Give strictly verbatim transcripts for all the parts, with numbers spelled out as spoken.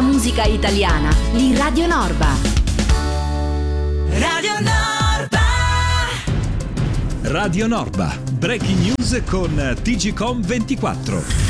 la musica italiana di Radio Norba. Radio Norba. Radio Norba, breaking news con T G Com ventiquattro.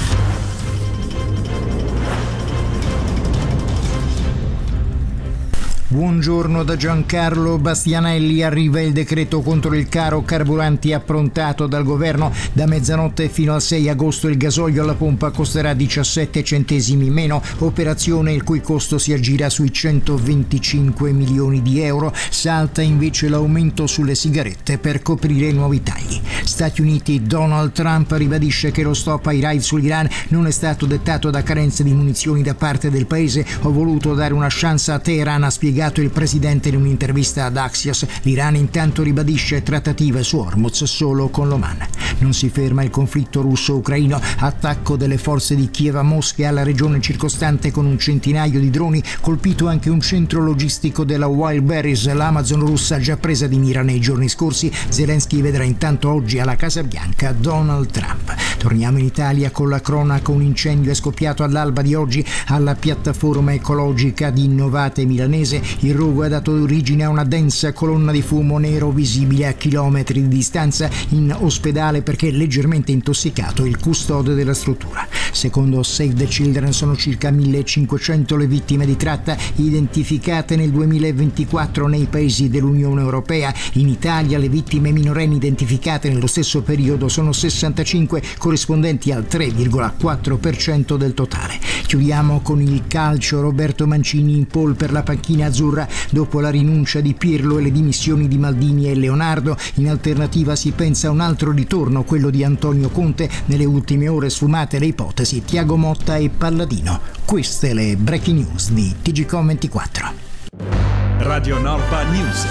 Buongiorno da Giancarlo Bastianelli. Arriva il decreto contro il caro carburanti approntato dal governo. Da mezzanotte fino al sei agosto il gasolio alla pompa costerà diciassette centesimi meno, operazione il cui costo si aggira sui centoventicinque milioni di euro. Salta invece l'aumento sulle sigarette per coprire i nuovi tagli. Stati Uniti, Donald Trump ribadisce che lo stop ai raid sull'Iran non è stato dettato da carenze di munizioni da parte del paese. Ho voluto dare una chance a Teheran, ha spiegato il presidente in un'intervista ad Axios. L'Iran intanto ribadisce trattative su Hormuz solo con l'Oman. Non si ferma il conflitto russo-ucraino. Attacco delle forze di Kiev a Mosca e alla regione circostante con un centinaio di droni. Colpito anche un centro logistico della Wildberries. L'Amazon russa già presa di mira nei giorni scorsi. Zelensky vedrà intanto oggi alla Casa Bianca Donald Trump. Torniamo in Italia con la cronaca. Un incendio è scoppiato all'alba di oggi alla piattaforma ecologica di Innovate milanese. Il rogo ha dato origine a una densa colonna di fumo nero visibile a chilometri di distanza. In ospedale perché leggermente intossicato il custode della struttura. Secondo Save the Children sono circa millecinquecento le vittime di tratta identificate nel duemilaventiquattro nei paesi dell'Unione Europea. In Italia le vittime minorenni identificate nello stesso periodo sono sessantacinque, corrispondenti al tre virgola quattro per cento del totale. Chiudiamo con il calcio. Roberto Mancini in pole per la panchina azzurra dopo la rinuncia di Pirlo e le dimissioni di Maldini e Leonardo. In alternativa si pensa a un altro ritorno, quello di Antonio Conte. Nelle ultime ore sfumate le ipotesi Thiago Motta e Palladino. Queste le breaking news di T G Com ventiquattro. Radio Norba News.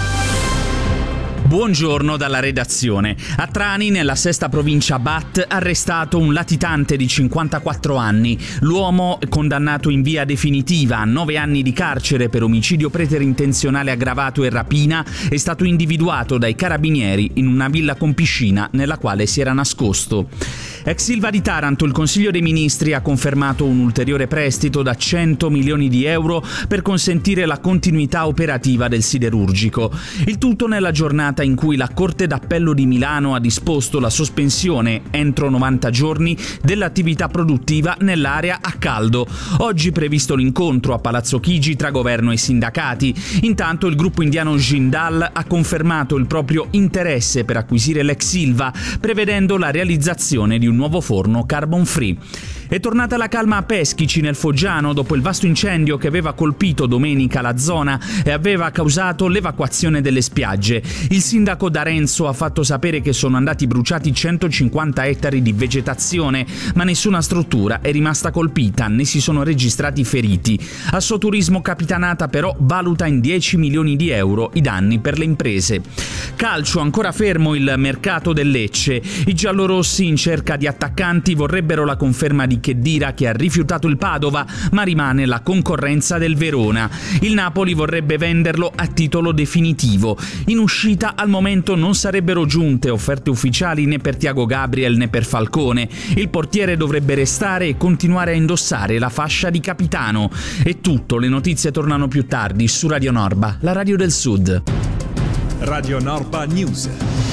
Buongiorno dalla redazione. A Trani, nella sesta provincia Bat, arrestato un latitante di cinquantaquattro anni. L'uomo, condannato in via definitiva a nove anni di carcere per omicidio preterintenzionale aggravato e rapina, è stato individuato dai carabinieri in una villa con piscina nella quale si era nascosto. Ex Ilva di Taranto, il Consiglio dei Ministri ha confermato un ulteriore prestito da cento milioni di euro per consentire la continuità operativa del siderurgico. Il tutto nella giornata in cui la Corte d'Appello di Milano ha disposto la sospensione entro novanta giorni dell'attività produttiva nell'area a caldo. Oggi previsto l'incontro a Palazzo Chigi tra governo e sindacati. Intanto il gruppo indiano Jindal ha confermato il proprio interesse per acquisire l'ex Ilva, prevedendo la realizzazione di un nuovo forno carbon free. È tornata la calma a Peschici, nel Foggiano, dopo il vasto incendio che aveva colpito domenica la zona e aveva causato l'evacuazione delle spiagge. Il sindaco D'Arenzo ha fatto sapere che sono andati bruciati centocinquanta ettari di vegetazione, ma nessuna struttura è rimasta colpita, né si sono registrati feriti. Assoturismo Capitanata però valuta in dieci milioni di euro i danni per le imprese. Calcio, ancora fermo il mercato del Lecce. I giallorossi, in cerca di attaccanti, vorrebbero la conferma di Khedira, che ha rifiutato il Padova, ma rimane la concorrenza del Verona. Il Napoli vorrebbe venderlo a titolo definitivo. In uscita al momento non sarebbero giunte offerte ufficiali né per Thiago Gabriel né per Falcone. Il portiere dovrebbe restare e continuare a indossare la fascia di capitano. È tutto, le notizie tornano più tardi su Radio Norba, la radio del Sud. Radio Norba News.